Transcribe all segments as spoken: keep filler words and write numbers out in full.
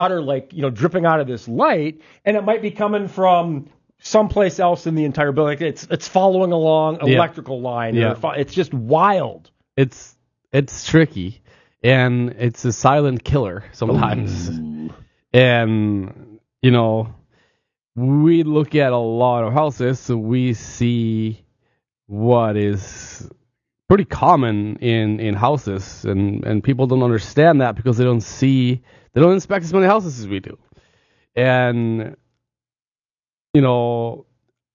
water like, you know, dripping out of this light, and it might be coming from someplace else in the entire building. It's it's following along Yeah. electrical line. Yeah. Or fo- it's just wild. It's it's tricky, and it's a silent killer sometimes. And you know, we look at a lot of houses, so we see what is pretty common in, in houses, and, and people don't understand that because they don't see, they don't inspect as many houses as we do. And, you know,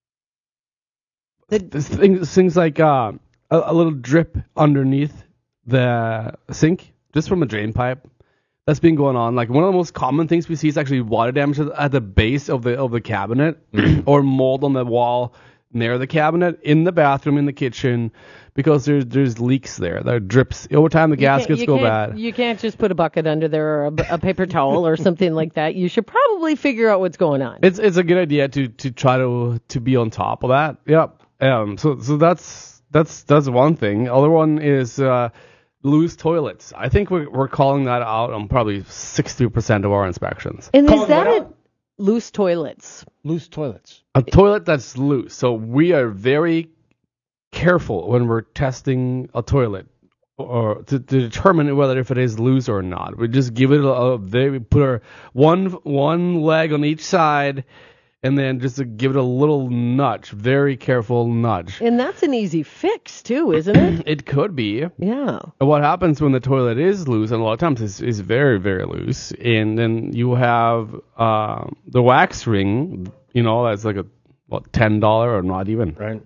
there's things, things like uh, a, a little drip underneath the sink, just from a drain pipe. That's been going on. Like, one of the most common things we see is actually water damage at the base of the of the cabinet, or mold on the wall near the cabinet, in the bathroom, in the kitchen, because there's there's leaks there. There are drips. Over time, the You can't- gaskets you go can't- bad. You can't just put a bucket under there, or a, a paper towel or something like that. You should probably figure out what's going on. It's it's a good idea to, to try to to be on top of that. Yep. Um. So so that's that's that's one thing. Other one is uh, loose toilets. I think we're we're calling that out on probably sixty percent of our inspections. And Calling is that what it? out? Loose toilets. Loose toilets. A toilet that's loose. So we are very careful when we're testing a toilet, or to, to determine whether if it is loose or not. We just give it a, a very, we put our one one leg on each side, and then just to give it a little nudge, very careful nudge. And that's an easy fix, too, isn't it? It could be. Yeah. What happens when the toilet is loose, and a lot of times is is very, very loose, and then you have uh, the wax ring, you know, that's like a, what, ten dollars or not even. Right.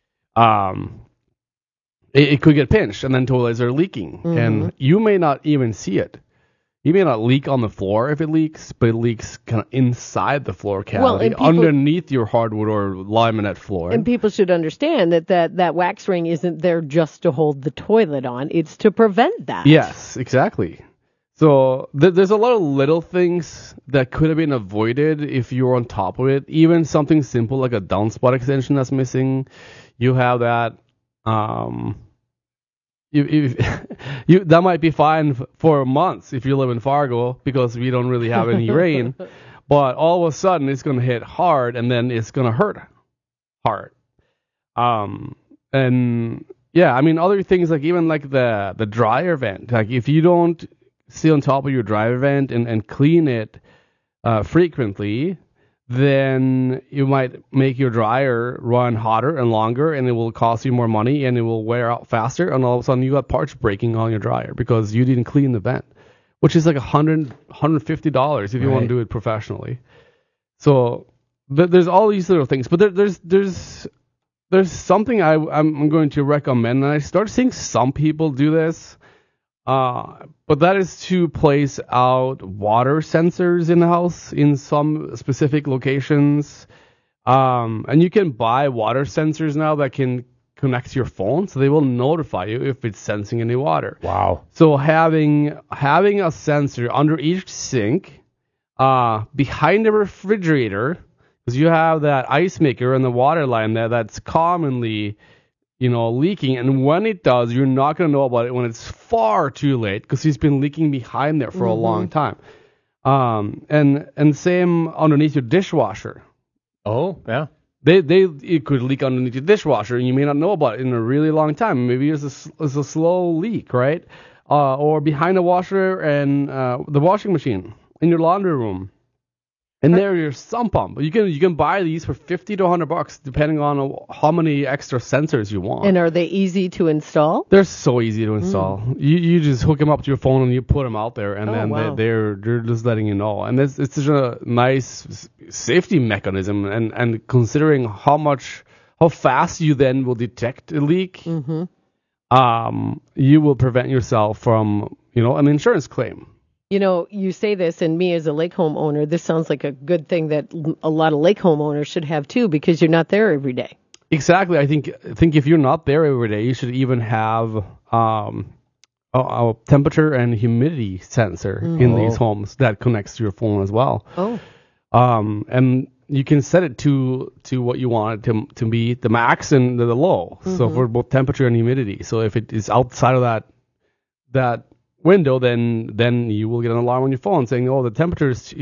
Um, it, it could get pinched, and then toilets are leaking, Mm-hmm. and you may not even see it. You may not leak on the floor if it leaks, but it leaks kind of inside the floor cavity, Well, and people- underneath your hardwood or laminate floor. And people should understand that, that that wax ring isn't there just to hold the toilet on. It's to prevent that. Yes, exactly. So th- there's a lot of little things that could have been avoided if you were on top of it. Even something simple like a downspout extension that's missing, you have that. Um, you, you, you that might be fine f- for months if you live in Fargo because we don't really have any rain. But all of a sudden it's going to hit hard, and then it's going to hurt hard. Um, and yeah, I mean other things like even like the the dryer vent. Like if you don't stay on top of your dryer vent and, and clean it uh, frequently, then you might make your dryer run hotter and longer, and it will cost you more money, and it will wear out faster, and all of a sudden you got parts breaking on your dryer because you didn't clean the vent, which is like a hundred, hundred fifty dollars if you Right. want to do it professionally. So th- there's all these little things, but there, there's there's there's something I I'm going to recommend, and I start seeing some people do this. Uh, but that is to place out water sensors in the house in some specific locations. Um, and you can buy water sensors now that can connect to your phone, so they will notify you if it's sensing any water. Wow. So having having a sensor under each sink, uh, behind the refrigerator, because you have that ice maker and the water line there that's commonly, you know, leaking, and when it does, you're not going to know about it when it's far too late because it's been leaking behind there for Mm-hmm. a long time. Um, and and same underneath your dishwasher. Oh, yeah. They they it could leak underneath your dishwasher, and you may not know about it in a really long time. Maybe it's a, s- it's a slow leak, right? Uh, or behind the washer and uh, the washing machine in your laundry room. And there your sump pump. You can you can buy these for fifty to a hundred bucks depending on how many extra sensors you want. And are they easy to install? They're so easy to install. You you just hook them up to your phone and you put them out there, and Oh, then wow. they, they're they're just letting you know. And it's it's such a nice s- safety mechanism. And, and considering how much how fast you then will detect a leak, Mm-hmm. um, you will prevent yourself from you know an insurance claim. You know, you say this, and me as a lake home owner, this sounds like a good thing that l- a lot of lake home owners should have too, because you're not there every day. Exactly. I think I think if you're not there every day, you should even have um, a, a temperature and humidity sensor in these homes that connects to your phone as well. Oh. Um, and you can set it to to what you want it to to be, the max and the, the low. So for both temperature and humidity. So if it is outside of that that window, then then you will get an alarm on your phone saying, oh, the temperature is